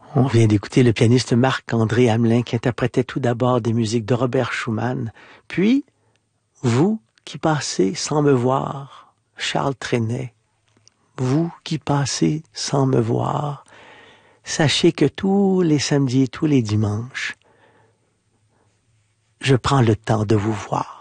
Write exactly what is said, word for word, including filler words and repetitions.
On vient d'écouter le pianiste Marc-André Hamelin qui interprétait tout d'abord des musiques de Robert Schumann, puis vous qui passez sans me voir, Charles Trenet, vous qui passez sans me voir, sachez que tous les samedis et tous les dimanches, je prends le temps de vous voir.